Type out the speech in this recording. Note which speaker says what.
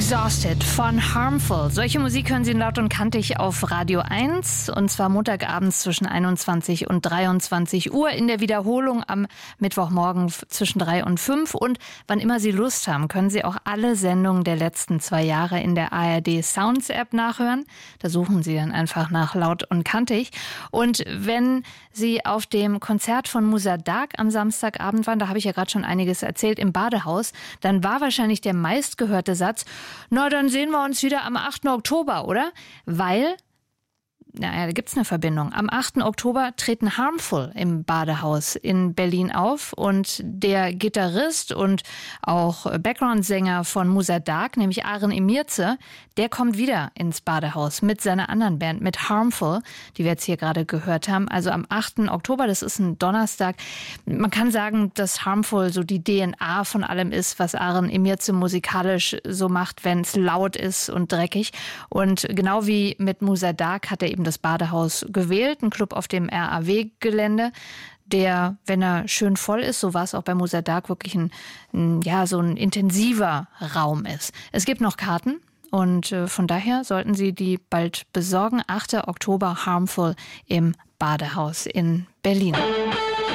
Speaker 1: Exhausted von Harmful. Solche Musik hören Sie laut und kantig auf Radio 1 und zwar montagabends zwischen 21 und 23 Uhr in der Wiederholung am Mittwochmorgen zwischen 3 und 5 und wann immer Sie Lust haben, können Sie auch alle Sendungen der letzten 2 Jahre in der ARD Sounds App nachhören. Da suchen Sie dann einfach nach laut und kantig. Und wenn Sie auf dem Konzert von Musa Dagh am Samstagabend waren, da habe ich ja gerade schon einiges erzählt, im Badehaus, dann war wahrscheinlich der meistgehörte Satz: Na, dann sehen wir uns wieder am 8. Oktober, oder? Weil, da gibt's eine Verbindung. Am 8. Oktober treten Harmful im Badehaus in Berlin auf und der Gitarrist und auch Background-Sänger von Musa Dagh, nämlich Aren Emirze, der kommt wieder ins Badehaus mit seiner anderen Band, mit Harmful, die wir jetzt hier gerade gehört haben. Also am 8. Oktober, das ist ein Donnerstag. Man kann sagen, dass Harmful so die DNA von allem ist, was Aren Emirze musikalisch so macht, wenn es laut ist und dreckig. Und genau wie mit Musa Dagh hat er eben das Badehaus gewählt, ein Club auf dem RAW-Gelände, der, wenn er schön voll ist, so war es auch bei Musa Dagh, wirklich so ein intensiver Raum ist. Es gibt noch Karten. Und von daher sollten Sie die bald besorgen. 8. Oktober Harmful im Badehaus in Berlin.